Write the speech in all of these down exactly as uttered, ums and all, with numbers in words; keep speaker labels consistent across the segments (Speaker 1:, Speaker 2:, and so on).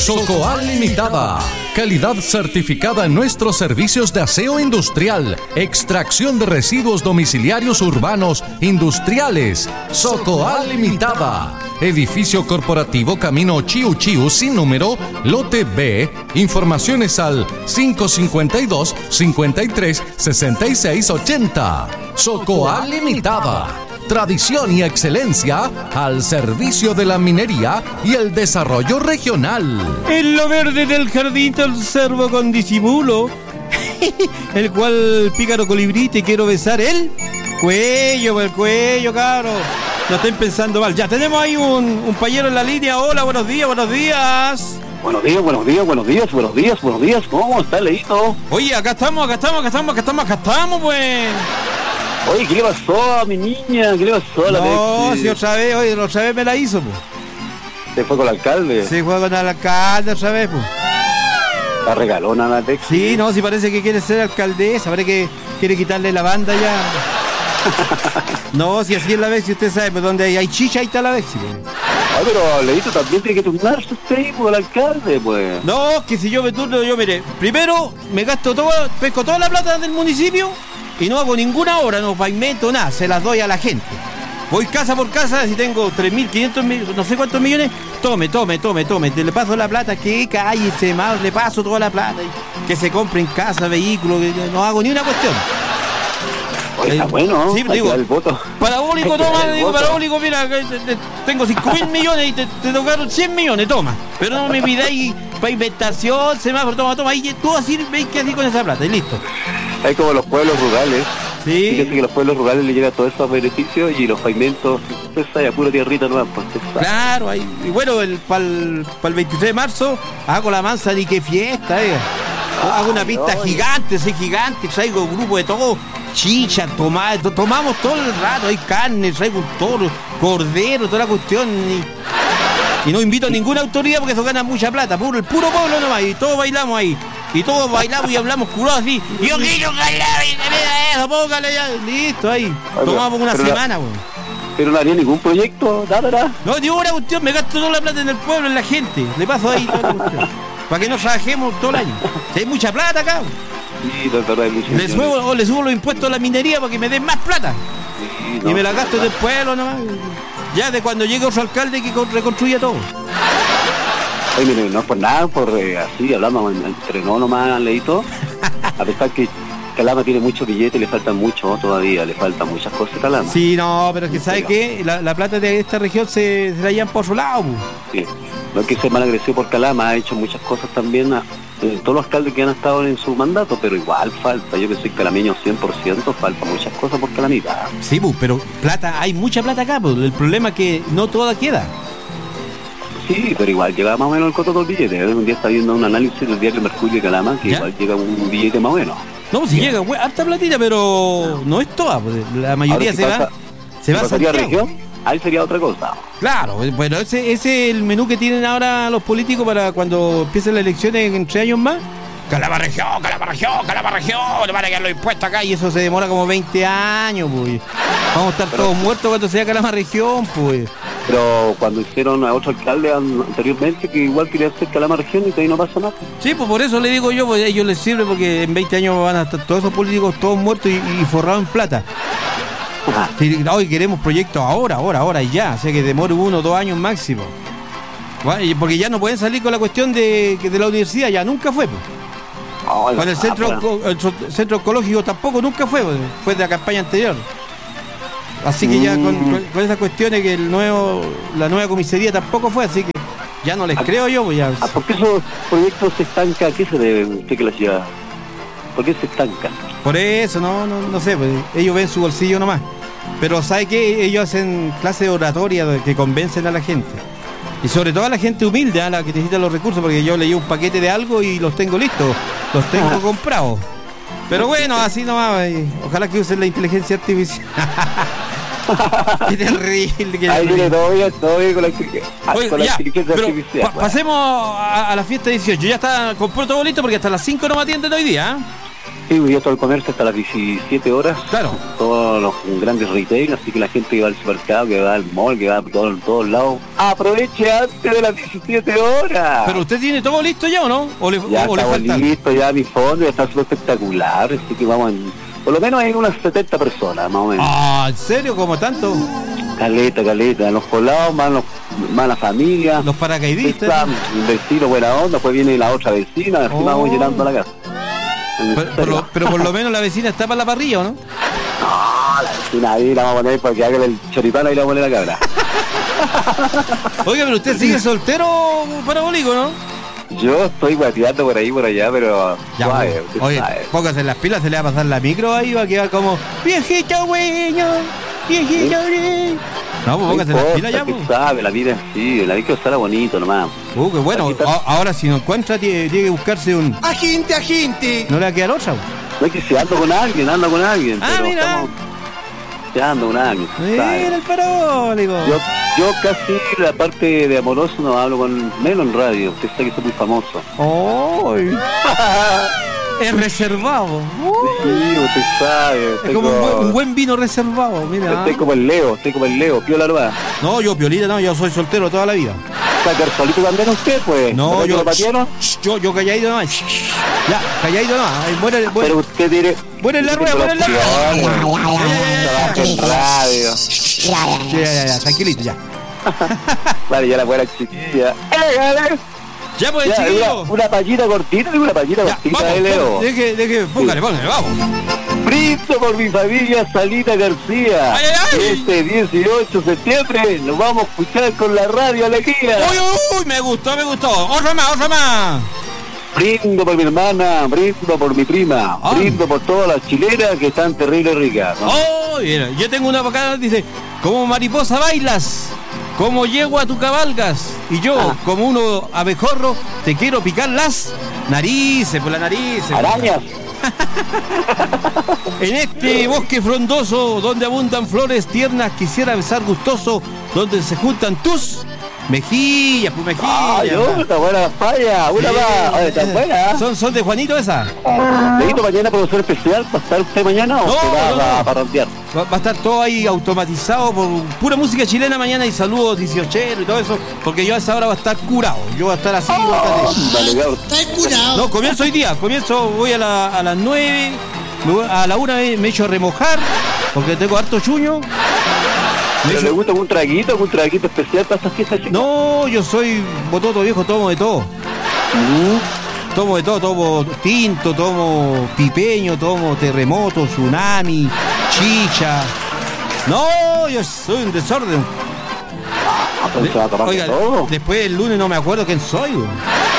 Speaker 1: Socoal Limitada. Calidad certificada en nuestros servicios de aseo industrial, extracción de residuos domiciliarios urbanos industriales. Socoal Limitada. Edificio corporativo Camino Chiu Chiu sin número, lote B. Informaciones al cinco cinco dos, cincuenta y tres, sesenta y seis ochenta. Socoal Limitada. Tradición y excelencia al servicio de la minería y el desarrollo regional.
Speaker 2: En lo verde del jardín te observo con disimulo, el cual pícaro colibrí te quiero besar el cuello, el cuello, caro. No estén pensando mal. Ya tenemos ahí un, un payero en la línea. Hola, buenos días, buenos días.
Speaker 3: Buenos días, buenos días, buenos días, buenos días, buenos días. ¿Cómo está, Leito?
Speaker 2: Oye, acá estamos, acá estamos, acá estamos, acá estamos, acá estamos, pues.
Speaker 3: Oye, ¿qué le pasó a mi niña? ¿Qué le pasó a la
Speaker 2: No,
Speaker 3: Bexi?
Speaker 2: si otra vez, oye, otra vez me la hizo, pues.
Speaker 3: ¿Se fue con el alcalde?
Speaker 2: Se fue con el alcalde otra vez, pues.
Speaker 3: La regalona la Bexi.
Speaker 2: Sí, no, si parece que quiere ser alcaldesa, parece que quiere quitarle la banda ya. No, si así es la Bexi, usted sabe, pues donde hay, hay chicha, ahí está la Bexi, pues.
Speaker 3: Ah, pero Leito también tiene que turnarse usted con el alcalde, pues.
Speaker 2: No, que si yo me turno, yo mire, primero me gasto todo, pesco toda la plata del municipio y no hago ninguna obra, no pavimento, nada, se las doy a la gente. Voy casa por casa, si tengo tres mil quinientos, no sé cuántos millones, tome, tome, tome, tome, le paso la plata, que cállese más, le paso toda la plata, que se compre en casa, vehículos, que no hago ni una cuestión.
Speaker 3: Oye, está bueno, ¿no?
Speaker 2: Sí,
Speaker 3: Hay
Speaker 2: digo,
Speaker 3: que dar el voto.
Speaker 2: Parabólico,
Speaker 3: Hay que
Speaker 2: toma,
Speaker 3: dar el
Speaker 2: digo,
Speaker 3: voto.
Speaker 2: parabólico, mira, que te- te- tengo cinco mil millones y te, te tocaron cien millones, toma. Pero no me pidáis pavimentación, semáforo, toma, toma, y tú así veis que así con esa plata, y listo.
Speaker 3: Es como los pueblos rurales.
Speaker 2: Sí.
Speaker 3: Fíjese que los pueblos rurales le llegan todos esos beneficios y los pavimentos, usted sabe, a pura tierrita nueva, pues usted sabe.
Speaker 2: Claro, ahí, y bueno, el para el veintitrés de marzo hago la mansa ni que fiesta, eh. Hago una pista
Speaker 3: no,
Speaker 2: gigante, sí, gigante, traigo un grupo de todo, chicha, tomate, tomamos todo el rato, hay carne, traigo un toro, cordero, toda la cuestión, y, y no invito a ninguna autoridad porque eso gana mucha plata, puro, el puro pueblo nomás, y todos bailamos ahí, y todos bailamos y hablamos curados así, yo quiero bailar, y que me da eso, póngale ya, listo, ahí, tomamos una
Speaker 3: pero la-
Speaker 2: semana, weón.
Speaker 3: Pero no haría ningún proyecto, nada, nada.
Speaker 2: No, digo una cuestión, me gasto toda la plata en el pueblo, en la gente. Le paso ahí toda la cuestión. Para que no trabajemos todo el año. Si hay mucha plata acá.
Speaker 3: Sí, de verdad hay muchos
Speaker 2: Le subo,
Speaker 3: millones.
Speaker 2: o le subo los impuestos a la minería para que me den más plata.
Speaker 3: Sí,
Speaker 2: Y
Speaker 3: no,
Speaker 2: me la gasto en el pueblo nomás. Ya de cuando llegue otro alcalde que con- reconstruya todo.
Speaker 3: Oye, mire, no es por nada, por eh, así hablamos en- entre no nomás, Leito. A pesar que Calama tiene mucho billete, le faltan mucho todavía, le faltan muchas cosas a Calama.
Speaker 2: Sí, no, pero es que ¿sabe qué? La, la plata de esta región se, se la llevan por otro lado. Po.
Speaker 3: Sí. No es que sea mal agresivo por Calama, ha hecho muchas cosas también a eh, todos los alcaldes que han estado en su mandato, pero igual falta, yo que soy calameño cien por ciento, falta muchas cosas por Calamita.
Speaker 2: Sí, po, pero plata, hay mucha plata acá. Po. El problema es que no toda queda.
Speaker 3: Sí, pero igual llega más o menos el coto del billete. ¿eh? Un día está viendo un análisis del diario Mercurio de Calama, que
Speaker 2: ¿Ya?
Speaker 3: igual llega un billete más o menos.
Speaker 2: No, si llega, we, harta platita, pero no es toda. Po. La mayoría
Speaker 3: Ahora, si
Speaker 2: se
Speaker 3: pasa-
Speaker 2: va. Se va a
Speaker 3: si pasaría
Speaker 2: Santiago.
Speaker 3: región, ahí sería otra cosa.
Speaker 2: Claro, bueno, ese, ese es el menú que tienen ahora los políticos para cuando empiecen las elecciones en tres años más. Calama región, Calama región, Calama región, le van a quedar los impuestos acá y eso se demora como veinte años, pues. Vamos a estar
Speaker 3: Pero-
Speaker 2: todos muertos cuando sea Calama región, pues.
Speaker 3: Pero cuando hicieron a otro alcalde an- anteriormente que igual quería hacer Calama región y todavía no pasa nada.
Speaker 2: Sí, pues por eso le digo yo, pues a ellos les sirve porque en veinte años van a estar todos esos políticos todos muertos y, y forrados en plata.
Speaker 3: Ajá.
Speaker 2: Sí, hoy queremos proyectos ahora, ahora, ahora y ya, o sea que demore uno o dos años máximo. Bueno, y porque ya no pueden salir con la cuestión de, que de la universidad, ya nunca fue, pues.
Speaker 3: Ay,
Speaker 2: Con el
Speaker 3: ah,
Speaker 2: centro,
Speaker 3: pero-
Speaker 2: onco- el so- centro oncológico tampoco nunca fue, pues, fue de la campaña anterior. Así que ya con,
Speaker 3: Mm.
Speaker 2: con- con esas cuestiones que el nuevo, la nueva comisaría tampoco fue, así que ya no les creo yo, pues ya.
Speaker 3: Ah, ¿por qué esos proyectos se estancan? ¿A qué se debe usted que la ciudad? ¿Por qué se estancan?
Speaker 2: Por eso, no, no, no sé, pues ellos ven su bolsillo nomás. Pero ¿sabe qué? Ellos hacen clases de oratoria de- que convencen a la gente. Y sobre todo a la gente humilde, a la que necesita los recursos, porque yo leí un paquete de algo y los tengo listos, los tengo
Speaker 3: Ajá.
Speaker 2: comprados. Pero bueno, así nomás, y ojalá que usen la inteligencia artificial. Qué terrible, qué
Speaker 3: Ahí viene
Speaker 2: terrible.
Speaker 3: todo bien, todo bien con la, ah,
Speaker 2: Oye,
Speaker 3: con la
Speaker 2: ya,
Speaker 3: inteligencia
Speaker 2: pero
Speaker 3: artificial.
Speaker 2: pa- pasemos a, a la fiesta dieciocho. Ya está, compró todo listo porque hasta las cinco no me atienden hoy día. ¿eh?
Speaker 3: Sí, hoy día todo el comercio hasta las diecisiete horas.
Speaker 2: Claro.
Speaker 3: Todos los grandes retail, así que la gente que va al supermercado, que va al mall, que va a todos, todos lados, aproveche antes de las diecisiete horas.
Speaker 2: Pero usted tiene todo listo ya, ¿o no? ¿O le,
Speaker 3: ya
Speaker 2: o le
Speaker 3: estamos
Speaker 2: falta?
Speaker 3: listos, ya mi fondo ya está súper espectacular, así que vamos en, por lo menos hay unas setenta personas, más o menos.
Speaker 2: Ah, ¿en serio? ¿Cómo tanto?
Speaker 3: Caleta, caleta, los colados, más, los, más la familia.
Speaker 2: Los paracaidistas.
Speaker 3: Está un vecino buena onda, después viene la otra vecina, así
Speaker 2: Oh.
Speaker 3: vamos llenando la casa.
Speaker 2: Pero, por lo, pero por lo menos la vecina está para la parrilla, ¿o no?
Speaker 3: No, la vecina ahí la vamos a poner para que haga el choripán, ahí la vamos a poner la cabra.
Speaker 2: Oiga, pero usted sigue soltero, parabólico, ¿no?
Speaker 3: Yo estoy guateando por ahí, por allá, pero
Speaker 2: Ya,
Speaker 3: suave, usted
Speaker 2: oye,
Speaker 3: sabe.
Speaker 2: póngase las pilas, se le va a pasar la micro ahí, va a quedar como viejito bueno, viejito bueno. No, pues
Speaker 3: No
Speaker 2: póngase las
Speaker 3: importa,
Speaker 2: pilas ya,
Speaker 3: que
Speaker 2: pues.
Speaker 3: sabe, la vida es así, la vida que sale bonito nomás.
Speaker 2: Uh, qué bueno.
Speaker 3: Aquí está.
Speaker 2: A- ahora si no encuentra, tiene, tiene que buscarse un...
Speaker 4: Agente, agente.
Speaker 2: No le va a quedar otra, pues.
Speaker 3: No es que si ando con alguien, ando con alguien,
Speaker 2: Ah,
Speaker 3: pero
Speaker 2: mira.
Speaker 3: estamos- ya ando con alguien,
Speaker 2: Mira
Speaker 3: ¿sabe?
Speaker 2: el parabólico.
Speaker 3: Yo, yo casi la parte de amoroso no hablo con Melo en radio, usted sabe que soy muy famoso.
Speaker 2: ¡Ay! Es reservado.
Speaker 3: Sí, usted sabe.
Speaker 2: Es como un buen, un buen vino reservado, mira.
Speaker 3: Estoy como el Leo, estoy como el Leo, piola nomás.
Speaker 2: No, yo piolita no, yo soy soltero toda la vida.
Speaker 3: ¿Está quedar solito también usted, pues?
Speaker 2: No,
Speaker 3: ¿Verdad que
Speaker 2: yo,
Speaker 3: lo patearon?
Speaker 2: yo, yo calladito nomás. Ya, calladito nomás. Ay, Muere,
Speaker 3: Pero
Speaker 2: muere,
Speaker 3: usted tiene...
Speaker 2: muere en la rueda, muere en la rueda.
Speaker 3: Trabaja en radio.
Speaker 2: Ya, ya, ya, ya, tranquilito, ya.
Speaker 3: Vale, ya la buena chiquilla. ¡Égale!
Speaker 2: Ya, pues,
Speaker 3: Ya,
Speaker 2: chiquillo.
Speaker 3: una, una pallita cortita y una pallita
Speaker 2: Ya,
Speaker 3: cortita
Speaker 2: vamos,
Speaker 3: de Leo.
Speaker 2: vamos, deje, deje, póngale, póngale, vamos.
Speaker 3: Brindo por mi familia Salita García.
Speaker 2: Ay, ay, ay.
Speaker 3: Este dieciocho de septiembre nos vamos a escuchar con la radio Alegría.
Speaker 2: Uy, uy, uy, me gustó, me gustó. Otra más, otra más.
Speaker 3: Brindo por mi hermana, brindo por mi prima,
Speaker 2: Ah.
Speaker 3: brindo por todas las chilenas que están terribles ricas, ¿no?
Speaker 2: Oh, mira, yo tengo una acá, dice, como mariposa bailas, como yegua tú cabalgas, y yo,
Speaker 3: Ah.
Speaker 2: como uno abejorro, te quiero picar las narices, por las narices.
Speaker 3: Arañas.
Speaker 2: En este bosque frondoso, donde abundan flores tiernas, quisiera besar gustoso, donde se juntan tus mejillas, pues mejillas.
Speaker 3: Ay, una buena falla, una
Speaker 2: Sí.
Speaker 3: más. Oye, tan buena.
Speaker 2: ¿Son, son de Juanito esa?
Speaker 3: Leíto mañana profesor especial, ¿va a estar usted mañana o
Speaker 2: No,
Speaker 3: se va,
Speaker 2: no,
Speaker 3: va
Speaker 2: no.
Speaker 3: a parrandear?
Speaker 2: Va, va a estar todo ahí automatizado por pura música chilena mañana y saludos dieciochero y todo eso, porque yo a esa hora voy a estar curado. Yo voy a estar así. voy a estar de-
Speaker 3: Dale, cabrón.
Speaker 4: Está curado.
Speaker 2: No, comienzo hoy día. Comienzo, voy a, la, a las nueve, me voy- a la una me, me echo a remojar, porque tengo harto chuño. Me
Speaker 3: ¿Pero
Speaker 2: echo-
Speaker 3: le gusta algún traguito, algún traguito especial para estas fiestas, chicos?
Speaker 2: No, yo soy bototo viejo, tomo de todo. Tomo de todo, tomo tinto, tomo pipeño, tomo terremoto, tsunami, chicha. No, yo soy un desorden.
Speaker 3: Ah, pues se va a tomar
Speaker 2: Oiga,
Speaker 3: todo.
Speaker 2: después el lunes no me acuerdo quién soy. güey.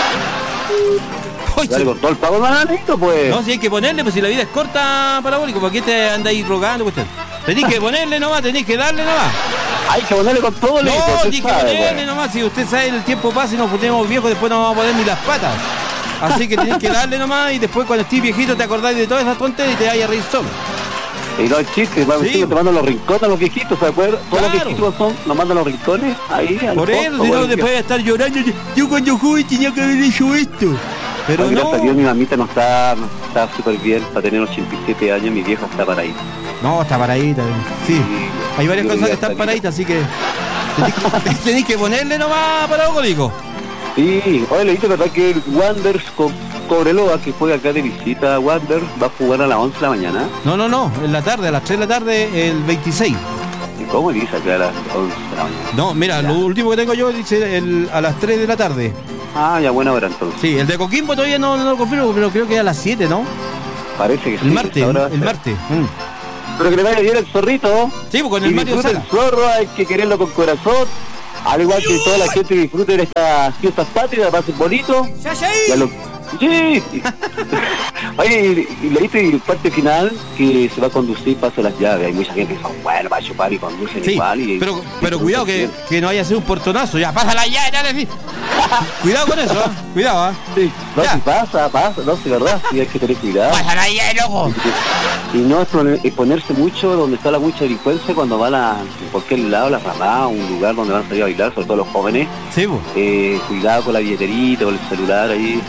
Speaker 2: Oye,
Speaker 3: Dale con todo el pago mananito, pues.
Speaker 2: no, si hay que ponerle, pues si la vida es corta, parabólico, ¿para qué te anda ahí rogando? Usted? Tenés que ponerle nomás, tenés que darle nomás.
Speaker 3: Hay que ponerle con todo, Leito,
Speaker 2: No,
Speaker 3: usted
Speaker 2: tenés que
Speaker 3: sabe,
Speaker 2: ponerle
Speaker 3: pues.
Speaker 2: nomás. Si usted sabe el tiempo pasa y nos ponemos viejos, después no vamos a poner ni las patas. Así que tenés que darle nomás y después cuando estés viejito te acordás de todas esas tonterías y te vayas a reír solo.
Speaker 3: Y no hay chiste, vamos,
Speaker 2: Sí.
Speaker 3: sí. te mandan los rincones a los viejitos, ¿se acuerdan? Todos los
Speaker 2: Claro.
Speaker 3: viejitos son, nos mandan los rincones ahí. al
Speaker 2: Por
Speaker 3: fondo,
Speaker 2: eso, si no,
Speaker 3: bueno,
Speaker 2: después voy a estar llorando. Yo cuando joven tenía que haber hecho esto. Pero
Speaker 3: Oye,
Speaker 2: no.
Speaker 3: gracias a Dios mi mamita no está no está súper bien, para tener ochenta y siete años, mi vieja está para ahí.
Speaker 2: No, está paradita. Sí. Hay varias
Speaker 3: Yo
Speaker 2: cosas que
Speaker 3: ya
Speaker 2: están
Speaker 3: estaría.
Speaker 2: paraditas, así que tenés que, tenés que ponerle nomás para alcohólico.
Speaker 3: Sí, oye, le dije, ¿verdad que el Wanderers con Cobreloa, que juega acá de visita a Wander, va a jugar a las once de la mañana?
Speaker 2: No, no, no. En la tarde, a las tres de la tarde, el veintiséis.
Speaker 3: ¿Y cómo dice acá a las once de la mañana?
Speaker 2: No, mira, lo último que tengo yo dice el, a las tres de la tarde.
Speaker 3: Ah, ya buena hora entonces.
Speaker 2: Sí, el de Coquimbo todavía no, no lo confirmo, pero creo que es a las siete, ¿no?
Speaker 3: Parece que sí.
Speaker 2: El martes,
Speaker 3: ahora va a
Speaker 2: el
Speaker 3: ser.
Speaker 2: martes. Mm.
Speaker 3: Pero que le vaya bien el zorrito.
Speaker 2: Sí, pues con
Speaker 3: Y
Speaker 2: el Mario
Speaker 3: disfrute
Speaker 2: Sala.
Speaker 3: el zorro, hay que quererlo con corazón. Al igual que toda la gente disfrute de estas fiestas patrias, va a ser bonito. Ya lo... Sí. Oye, y, y leíste el parte final que se va a conducir paso las llaves. Hay mucha gente que son buenos para chupar y conducen
Speaker 2: Sí,
Speaker 3: igual. Y,
Speaker 2: pero, pero cuidado que, que no haya sido un portonazo. Ya, pásala ya, ya, ya. Cuidado con eso, ¿eh? Cuidado, ¿ah?
Speaker 3: Sí, no,
Speaker 2: Ya.
Speaker 3: si pasa, pasa, no, si verdad, sí hay que tener cuidado.
Speaker 2: Pásala ya, loco.
Speaker 3: Y no exponer- exponerse mucho donde está la mucha delincuencia cuando van a en cualquier lado, la ramada, un lugar donde van a salir a bailar, sobre todo los jóvenes.
Speaker 2: Sí, pues.
Speaker 3: Eh, cuidado con la billeterita, con el celular ahí.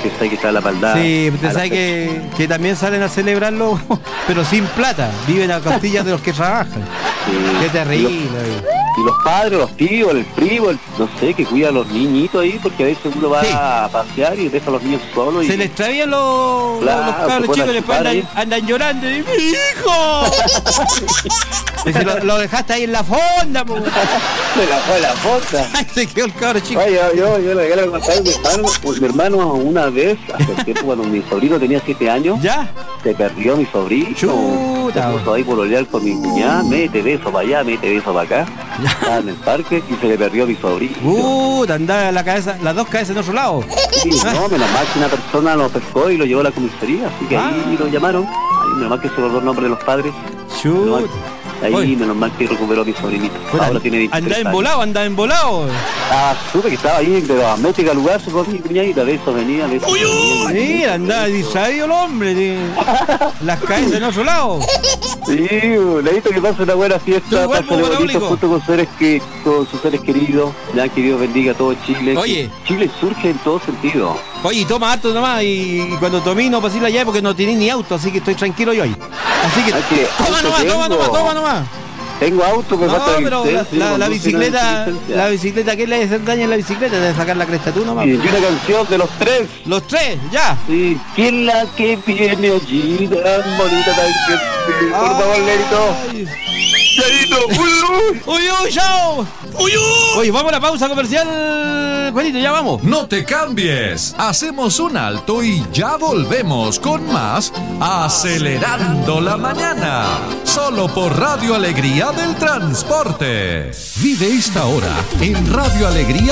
Speaker 3: porque sabe que está la maldad.
Speaker 2: Sí, usted sabe que, que también salen a celebrarlo, pero sin plata. Viven a costillas de los que trabajan.
Speaker 3: Sí.
Speaker 2: Qué terrible.
Speaker 3: Y los, y los padres, los tíos, el primo, el, no sé, que cuida a los niñitos ahí, porque a veces uno va
Speaker 2: Sí.
Speaker 3: a pasear y deja a los niños solos.
Speaker 2: Se
Speaker 3: y...
Speaker 2: les extravían los,
Speaker 3: Claro,
Speaker 2: los cabros
Speaker 3: se ponen
Speaker 2: chicos
Speaker 3: a
Speaker 2: y después
Speaker 3: chupar
Speaker 2: andan,
Speaker 3: ahí.
Speaker 2: andan llorando. Y, ¡mi hijo! Y si lo, lo dejaste ahí en la fonda, po.
Speaker 3: Se la fue la foto.
Speaker 2: Ay, se quedó el cabro chico.
Speaker 3: Ay, yo, yo, yo le quiero contar a mi hermano, pues mi hermano una vez, hace tiempo cuando mi sobrino tenía siete años,
Speaker 2: ¿Ya?
Speaker 3: se perdió mi sobrino.
Speaker 2: Chuta.
Speaker 3: Se puso ahí por olear con mi cuñada, mete beso para allá, mete beso para acá. Estaba en el parque y se le perdió mi sobrino.
Speaker 2: Uh, te andaba la cabeza, las dos cabezas en otro lado.
Speaker 3: Sí, no, menos mal que una persona lo pescó y lo llevó a la comisaría, así que ahí
Speaker 2: Ah.
Speaker 3: lo llamaron. Ahí menos mal que se acordó el nombre de los padres.
Speaker 2: Chuta.
Speaker 3: Ahí
Speaker 2: Oye.
Speaker 3: menos mal que recuperó a mi sobrinito. Ahora tiene veintitrés
Speaker 2: Andaba
Speaker 3: años.
Speaker 2: embolado, andaba embolado.
Speaker 3: Ah, supe que estaba ahí, pero a métrica al lugar se con mi cuñadita, de eso venía, de eso venía.
Speaker 2: Mira, andaba distraído el hombre. tío. Las cabezas en otro lado.
Speaker 3: Sí, necesito que pase una buena
Speaker 2: Tú
Speaker 3: fiesta,
Speaker 2: igual,
Speaker 3: pásale bonito
Speaker 2: parabólico.
Speaker 3: junto con, seres que, con sus seres queridos, ya que Dios bendiga a todo Chile.
Speaker 2: Oye.
Speaker 3: Chile surge en todo sentido.
Speaker 2: Oye, y toma harto nomás. Y, y cuando tomé no pasé la llave porque no tenía ni auto, así que estoy tranquilo yo ahí. Así que,
Speaker 3: Ay, que
Speaker 2: toma
Speaker 3: auto
Speaker 2: nomás, toma
Speaker 3: tengo.
Speaker 2: nomás, toma nomás.
Speaker 3: Tengo auto, me
Speaker 2: No,
Speaker 3: falta
Speaker 2: pero la,
Speaker 3: licencia,
Speaker 2: la,
Speaker 3: yo
Speaker 2: la
Speaker 3: conducir
Speaker 2: bicicleta,
Speaker 3: licencia.
Speaker 2: la bicicleta, ¿qué le hace daño en la bicicleta? Debe sacar la cresta tú nomás.
Speaker 3: Y una canción de los tres.
Speaker 2: Los tres, ya.
Speaker 3: Sí. ¿Quién la que viene allí tan bonita tan que sí? Por favor, Lerito.
Speaker 2: Ay.
Speaker 3: Lerito, uy, uy.
Speaker 2: ¡Uy, uy, chao! ¡Uy, uy! Oye, vamos a la pausa comercial, Juanito, ya vamos.
Speaker 1: No te cambies. Hacemos un alto y ya volvemos con más Acelerando la Mañana. Solo por Radio Alegría del Transporte. Vive esta hora en Radio Alegría